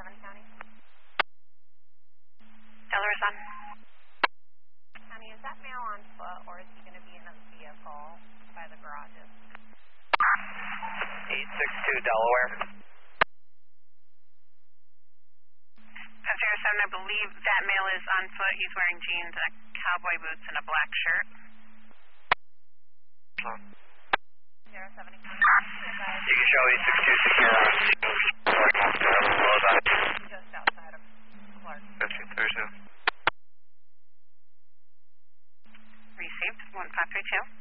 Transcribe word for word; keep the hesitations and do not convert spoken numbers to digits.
County. Teller is on. County, is that male on foot or is he going to be in a vehicle by the garages? eight six two Delaware. five zero seven, I believe that male is on foot. He's wearing jeans and a cowboy boots and a black shirt. zero seven. You can show eight six two secure on Just outside of Clark. fifteen thirty-two. Received, one five three two.